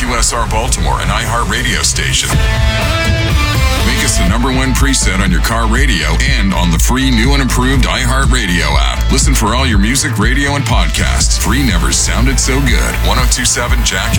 WQSR Baltimore, an iHeartRadio station. Make us the #1 preset on your car radio and on the free new and improved iHeartRadio app. Listen for all your music, radio, and podcasts. Free never sounded so good. 102.7 Jack